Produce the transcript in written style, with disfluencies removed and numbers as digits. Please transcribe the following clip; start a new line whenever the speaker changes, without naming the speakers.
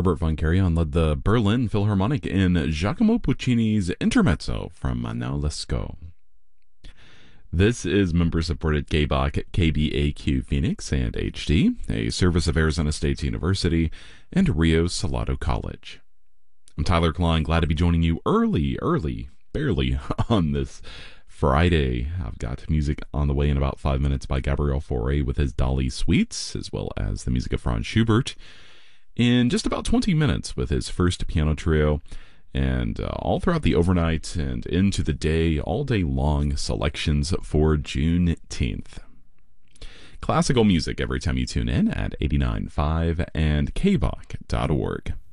Herbert von Karajan led the Berlin Philharmonic in Giacomo Puccini's Intermezzo from Now Let's Go. This is member-supported KBOC, KBAQ Phoenix, and HD, a service of Arizona State University and Rio Salado College. I'm Tyler Klein, glad to be joining you barely, on this Friday. I've got music on the way in about 5 minutes by Gabriel Fauré with his Dali Suites, as well as the music of Franz Schubert. In just about 20 minutes with his first piano trio, and all throughout the overnight and into the day, all day long selections for Juneteenth. Classical music every time you tune in at 89.5 and kbach.org.